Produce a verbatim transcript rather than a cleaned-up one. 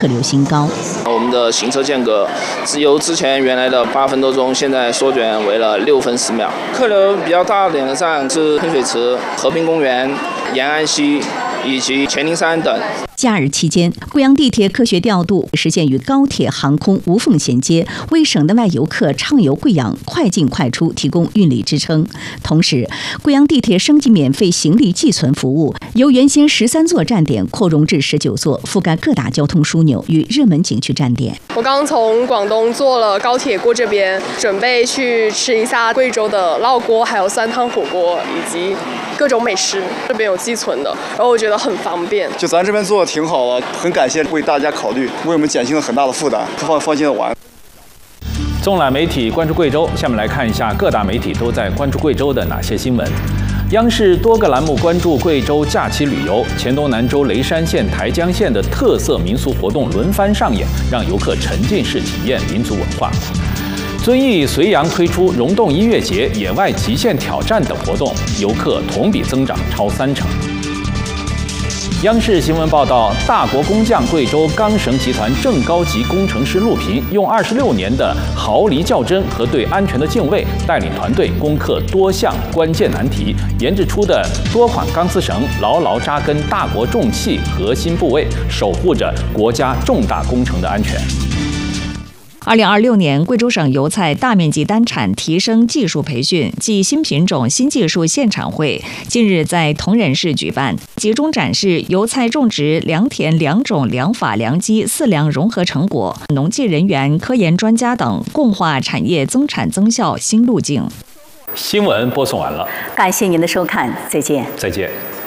客流新高。 我们的行车间隔只由之前原来的八分多钟，现在缩减为了六分十秒。客流比较大点的站是喷水池、和平公园、延安西以及乾陵山等。 假日期间，贵阳地铁科学调度，实现与高铁、航空无缝衔接，为省内外游客畅游贵阳快进快出提供运力支撑。同时，贵阳地铁升级免费行李寄存服务，由原先十三座站点扩容至十九座，覆盖各大交通枢纽与热门景区站点。 我刚从广东坐了高铁过这边，准备去吃一下贵州的烙锅，还有酸汤火锅以及各种美食，这边有寄存的，然后我觉得很方便。 就咱这边做的挺好的，很感谢为大家考虑，为我们减轻了很大的负担，放放心的玩。 纵览媒体关注贵州，下面来看一下各大媒体都在关注贵州的哪些新闻。央视多个栏目关注贵州假期旅游，黔东南州雷山县、台江县的特色民俗活动轮番上演，让游客沉浸式体验民族文化。遵义、绥阳推出溶洞音乐节、野外极限挑战等活动，游客同比增长超三成。央视新闻报道，大国工匠贵州钢绳集团正高级工程师陆平，用二十六年的毫厘较真和对安全的敬畏，带领团队攻克多项关键难题，研制出的多款钢丝绳牢牢扎根大国重器核心部位，守护着国家重大工程的安全。 二零二六年贵州省油菜大面积单产提升技术培训暨新品种新技术现场会近日在铜仁市举办，集中展示油菜种植、良田、良种、良法、良机四良融合成果，农技人员、科研专家等共话产业增产增效新路径。 新闻播送完了， 感谢您的收看，再见。 再见。